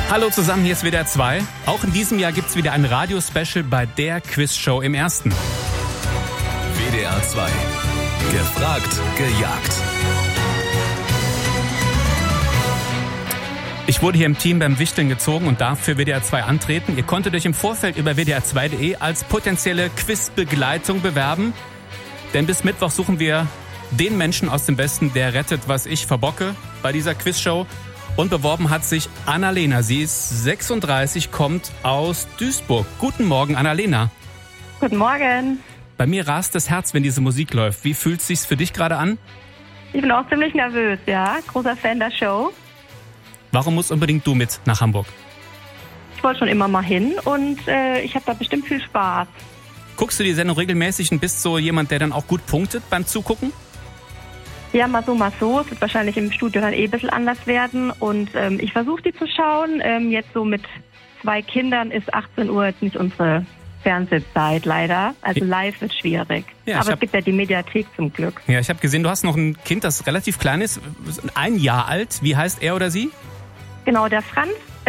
Hallo zusammen, hier ist WDR 2. Auch in diesem Jahr gibt's wieder ein Radio-Special bei der Quizshow im Ersten. WDR 2. Gefragt, gejagt. Ich wurde hier im Team beim Wichteln gezogen und darf für WDR 2 antreten. Ihr konntet euch im Vorfeld über wdr2.de als potenzielle Quizbegleitung bewerben. Denn bis Mittwoch suchen wir den Menschen aus dem Westen, der rettet, was ich verbocke bei dieser Quizshow. Und beworben hat sich Annalena. Sie ist 36, kommt aus Duisburg. Guten Morgen, Annalena. Guten Morgen. Bei mir rast das Herz, wenn diese Musik läuft. Wie fühlt es sich für dich gerade an? Ich bin auch ziemlich nervös, ja. Großer Fan der Show. Warum musst unbedingt du mit nach Hamburg? Ich wollte schon immer mal hin und ich habe da bestimmt viel Spaß. Guckst du die Sendung regelmäßig und bist so jemand, der dann auch gut punktet beim Zugucken? Ja, mal so. Es wird wahrscheinlich im Studio dann ein bisschen anders werden. Und ich versuche die zu schauen. Jetzt so mit 2 Kindern ist 18 Uhr jetzt nicht unsere Fernsehzeit leider. Also live wird schwierig. Ja, aber es gibt ja die Mediathek zum Glück. Ja, ich habe gesehen, du hast noch ein Kind, das relativ klein ist, 1 Jahr alt. Wie heißt er oder sie? Genau, der Franz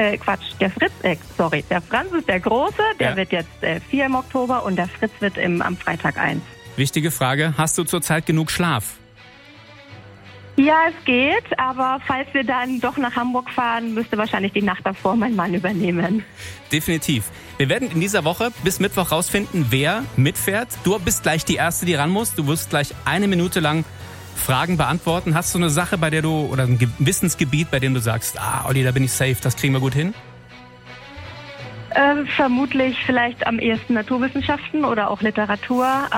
ist der Große. Der wird jetzt 4 im Oktober und der Fritz wird am Freitag 1. Wichtige Frage, hast du zurzeit genug Schlaf? Ja, es geht, aber falls wir dann doch nach Hamburg fahren, müsste wahrscheinlich die Nacht davor mein Mann übernehmen. Definitiv. Wir werden in dieser Woche bis Mittwoch rausfinden, wer mitfährt. Du bist gleich die Erste, die ran muss. Du wirst gleich 1 Minute lang Fragen beantworten. Hast du eine Sache, bei der du, oder ein Wissensgebiet, bei dem du sagst, Olli, da bin ich safe, das kriegen wir gut hin? Vermutlich vielleicht am ehesten Naturwissenschaften oder auch Literatur.